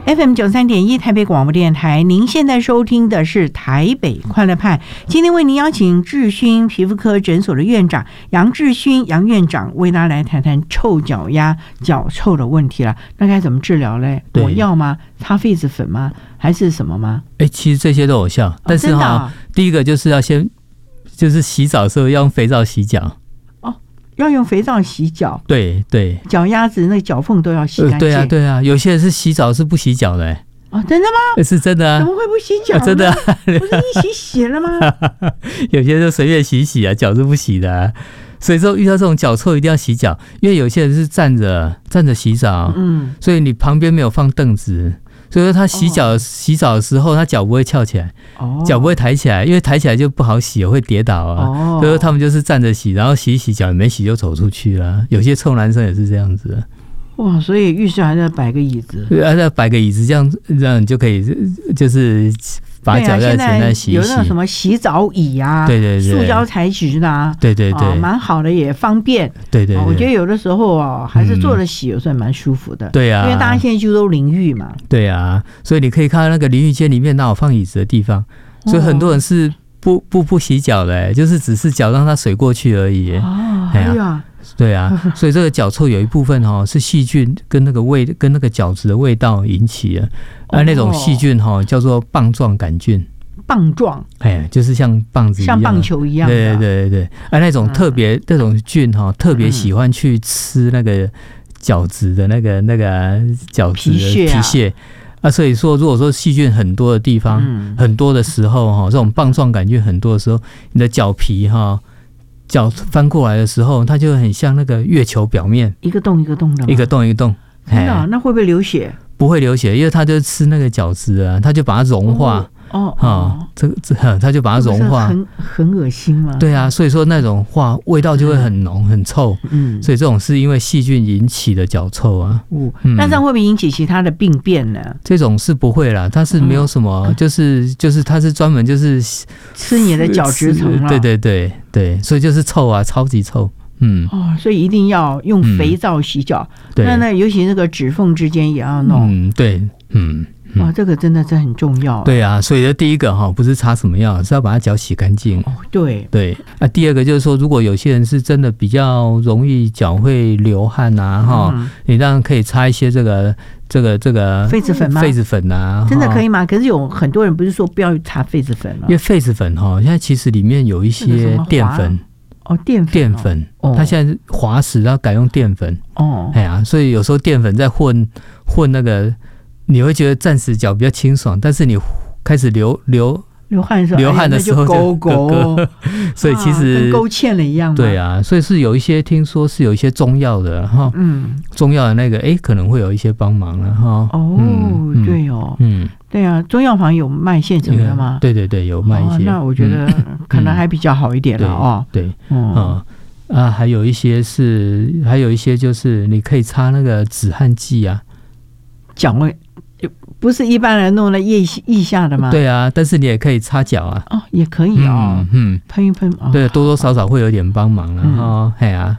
FM93.1 台北广播电台，您现在收听的是台北快乐派。今天为您邀请智勋皮肤科诊所的院长杨智勋杨院长为大家来谈谈臭脚丫、脚臭的问题了。那该怎么治疗嘞？抹药吗？擦痱子粉吗？还是什么吗？ 其实这些都有效，但是第一个就是要先就是洗澡的时候要用肥皂洗脚。 要用肥皂洗脚， 对对， 脚丫子那个脚缝都要洗干净。 对啊对啊，有些人是洗澡是不洗脚的。 真的吗？ 是真的啊。 怎么会不洗脚呢？ 真的啊。 不是一洗了吗？ 有些人就随便洗洗啊，脚是不洗的啊。所以说遇到这种脚臭一定要洗脚，因为有些人是站着洗澡，所以你旁边没有放凳子，所以说他洗澡的时候，他脚不会翘起来，脚不会抬起来，因为抬起来就不好洗，会跌倒啊。所以说他们就是站着洗，然后洗一洗脚没洗就走出去了。有些臭男生也是这样子。 哇，所以浴室还在摆个椅子， 对，还在摆个椅子，这样你就可以就是把脚在前面洗一洗。 有那种什么洗澡椅啊， 对对对， 塑胶材质的啊， 对对对， 蛮好的，也方便。 对对对， 我觉得有的时候还是坐着洗，有时候蛮舒服的。 对啊， 因为大家现在就都淋浴嘛。 对啊，所以你可以看到那个淋浴间里面哪有放椅子的地方，所以很多人是不洗脚的，就是只是脚让它水过去而已。对啊，所以这个脚臭有一部分是细菌跟那个角质的味道引起的，那种细菌叫做棒状杆菌。 棒状， 就是像棒子一样， 像棒球一样的。 对对对对，那种特别这种菌特别喜欢去吃那个角质的那个角质的皮屑。所以说，如果说细菌很多的地方，很多的时候这种棒状杆菌很多的时候，你的脚皮脚翻过来的时候，它就很像那个月球表面，一个洞一个洞的，一个洞一个洞。 真的？那会不会流血？ 不会流血，因为它就吃那个角质啊，它就把它融化。它就把它融化， 很恶心吗？ 对啊，所以说那种味道就会很浓很臭。所以这种是因为细菌引起的脚臭啊。 那这样会不会引起其他的病变呢？ 这种是不会啦，它是没有什么，就是它是专门就是吃你的角质层了。 对对对对，所以就是臭啊，超级臭。 所以一定要用肥皂洗脚。那尤其那个指缝之间也要弄。 对， 这个真的是很重要。 对啊，所以第一个不是擦什么药，是要把它脚洗干净。 对对。第二个就是说，如果有些人是真的比较容易脚会流汗啊，你当然可以擦一些这个痱子粉吗？ 痱子粉啊， 真的可以吗？可是有很多人不是说不要擦痱子粉了， 因为痱子粉现在其实里面有一些淀粉。淀粉，它现在滑石要改用淀粉。所以有时候淀粉在混那个。你会觉得暂时脚比较清爽，但是你开始流汗的时候就勾，所以其实跟勾芡了一样。 对啊，所以是有一些听说是有一些中药的中药的那个可能会有一些帮忙了对哦，对啊，中药房有卖现成的吗？ 对对对，有卖一些。 那我觉得可能还比较好一点了对，还有一些就是你可以擦那个止汗剂啊， 脚味。不是一般人弄的腋下的吗？ 对啊，但是你也可以擦脚啊。 也可以喷一喷。 对，多多少少会有点帮忙了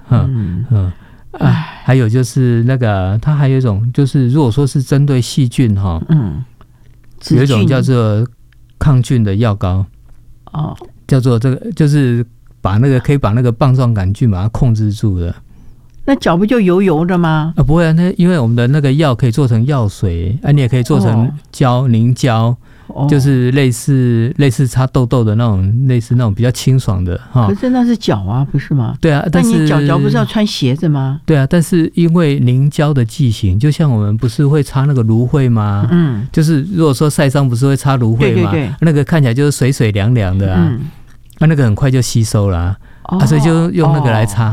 还有就是那个，它还有一种就是，如果说是针对细菌有一种叫做抗菌的药膏叫做这个，就是可以把那个棒状杆菌把它控制住的。 那脚不就油油的吗？ 不会啊，因为我们的那个药可以做成药水，你也可以做成凝胶，就是类似擦痘痘的那种，类似那种比较清爽的可是那是脚啊，不是吗？ 对啊，但是你脚不是要穿鞋子吗？ 对啊，但是因为凝胶的剂型，就像我们不是会擦那个芦荟吗？就是如果说晒伤不是会擦芦荟吗？对，那个看起来就是水水凉凉的那个很快就吸收了所以就用那个来擦。